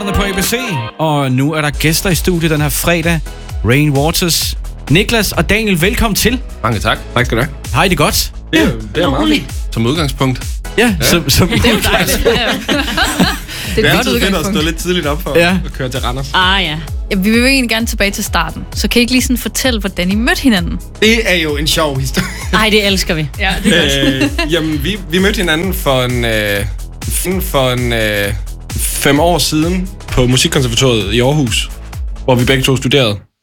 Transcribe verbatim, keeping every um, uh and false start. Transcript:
Musikerne på A B C, og nu er der gæster i studiet den her fredag. Rain Waters, Niklas og Daniel, velkommen til. Mange tak. Tak skal du have. Hej, det er godt. Det er, det er meget fint. Som udgangspunkt. Ja, ja. Som, som det er jo dejligt. Det er det er altid fedt at stå lidt tidligt op for ja. at køre til Randers. Ah ja. Ja, vi vil jo egentlig gerne tilbage til starten. Så kan I ikke lige sådan fortælle, hvordan I mødte hinanden? Det er jo en sjov historie. Nej, det elsker vi. Ja, det er godt. øh, jamen, vi, vi mødte hinanden for en, øh, for en øh, fem år siden på Musikkonservatoriet i Aarhus, hvor vi begge to studerede.